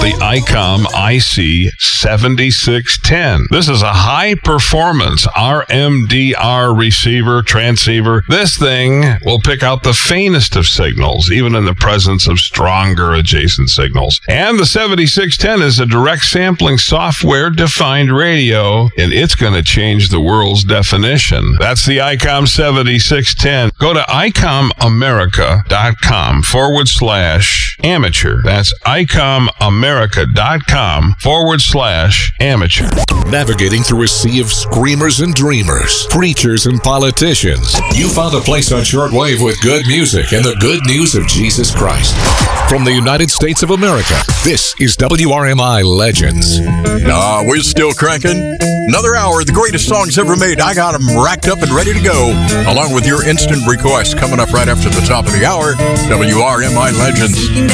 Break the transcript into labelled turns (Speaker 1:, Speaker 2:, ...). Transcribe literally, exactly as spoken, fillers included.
Speaker 1: the ICOM I C seventy-six ten. This is a high-performance R M D R receiver, transceiver. This thing will pick out the faintest of signals, even in the presence of stronger adjacent signals. And the seventy-six ten is a direct sampling software-defined radio, and it's going to change the world's definition. That's the ICOM seventy-six ten. Go to icomamerica.com forward slash amateur. That's icomamerica.com forward slash amateur.
Speaker 2: Navigating through a sea of screamers and dreamers, preachers and politicians, you found a place on shortwave with good music and the good news of Jesus Christ. From the United States of America, this is W R M I Legends.
Speaker 3: Nah, we're still cranking. Another hour of the greatest songs ever made. I got them racked up and ready to go, along with your instant requests coming up right after the top of the hour. W R M I Legends.